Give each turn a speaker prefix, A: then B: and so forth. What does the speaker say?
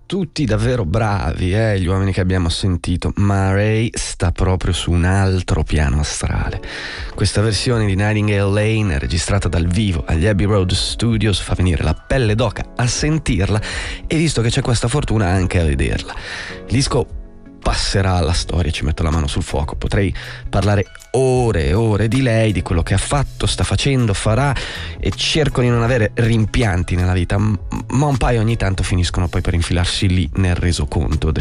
A: tutti davvero bravi, gli uomini che abbiamo sentito, ma Ray sta proprio su un altro piano astrale. Questa versione di Nightingale Lane, registrata dal vivo agli Abbey Road Studios, fa venire la pelle d'oca a sentirla, e visto che c'è questa fortuna anche a vederla. Il disco passerà alla storia, ci metto la mano sul fuoco. Potrei parlare ore e ore di lei, di quello che ha fatto, sta facendo, farà, e cerco di non avere rimpianti nella vita, ma un paio ogni tanto finiscono poi per infilarsi lì nel resoconto